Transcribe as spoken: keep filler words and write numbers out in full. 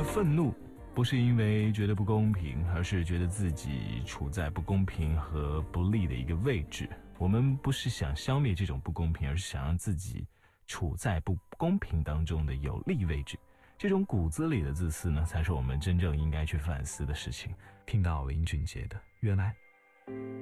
愤怒不是因为觉得不公平，而是觉得自己处在不公平和不利的一个位置。我们不是想消灭这种不公平，而是想让自己处在不公平当中的有利位置。这种骨子里的自私呢，才是我们真正应该去反思的事情。听到林俊杰的《原来》。